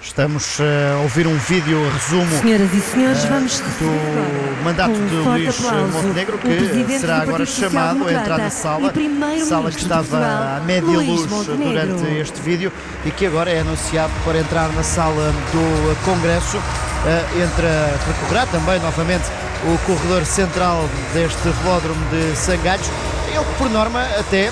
Estamos a ouvir um vídeo resumo Senhoras e senhores, vamos do mandato de Luís Montenegro, que será agora chamado a entrar na sala que estava à média luz durante este vídeo e que agora é anunciado para entrar na sala do Congresso. Percorrerá também novamente o corredor central deste velódromo de Sangalhos. Ele, por norma, até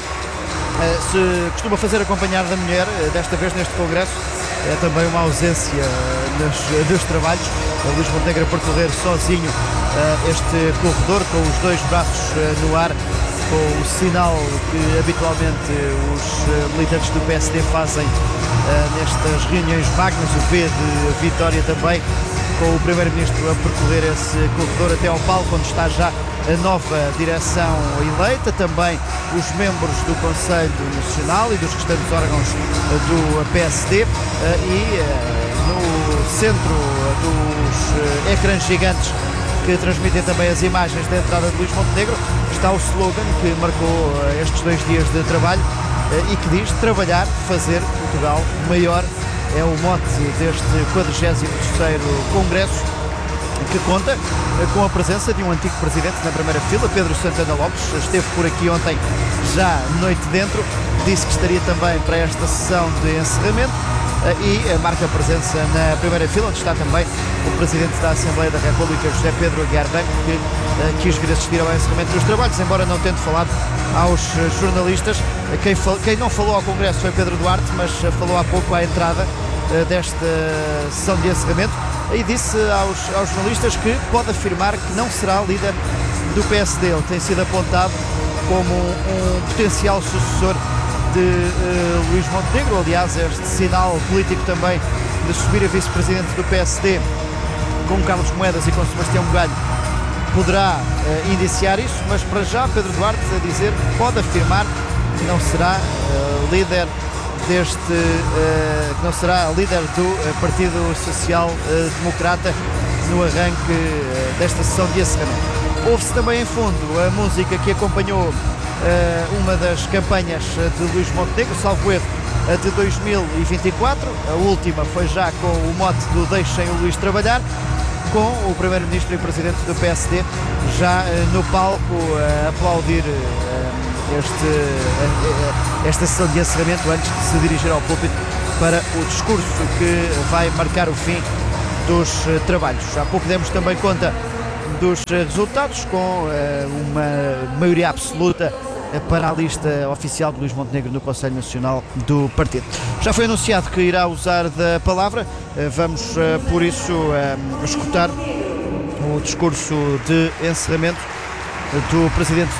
se costuma fazer acompanhado da mulher. Desta vez neste Congresso é também uma ausência dos trabalhos. Luís Montenegro a percorrer sozinho este corredor, com os dois braços no ar, com o sinal que habitualmente os militantes do PSD fazem nestas reuniões magnas, o V de Vitória também, com o Primeiro-Ministro a percorrer esse corredor até ao palco onde está já a nova direção eleita, também os membros do Conselho Nacional e dos restantes órgãos do PSD, e no centro dos ecrãs gigantes que transmitem também as imagens da entrada de Luís Montenegro está o slogan que marcou estes 2 dias de trabalho e que diz: trabalhar, fazer Portugal maior. É o mote deste 43º Congresso, que conta com a presença de um antigo presidente na primeira fila, Pedro Santana Lopes. Esteve por aqui ontem, já noite dentro, disse que estaria também para esta sessão de encerramento e marca a presença na primeira fila, onde está também o Presidente da Assembleia da República, José Pedro Aguiar Branco, que quis vir assistir ao encerramento dos trabalhos, embora não tente falado aos jornalistas. Quem não falou ao Congresso foi Pedro Duarte, mas falou há pouco à entrada desta sessão de encerramento e disse aos jornalistas que pode afirmar que não será líder do PSD. Ele tem sido apontado como um potencial sucessor de Luís Montenegro. Aliás, este sinal político também de subir a vice-presidente do PSD com Carlos Moedas e com Sebastião Bugalho poderá indiciar isso, mas para já Pedro Duarte a dizer que pode afirmar que não será líder que não será líder do Partido Social Democrata no arranque desta sessão de encerramento. Ouve-se também em fundo a música que acompanhou uma das campanhas de Luís Montenegro, salvo erro, a de 2024. A última foi já com o mote do Deixem o Luís trabalhar, com o Primeiro-Ministro e Presidente do PSD já no palco a aplaudir esta sessão de encerramento antes de se dirigir ao púlpito para o discurso que vai marcar o fim dos trabalhos. Há pouco demos também conta dos resultados, com uma maioria absoluta para a lista oficial de Luís Montenegro no Conselho Nacional do Partido. Já foi anunciado que irá usar da palavra, vamos por isso escutar o discurso de encerramento do Presidente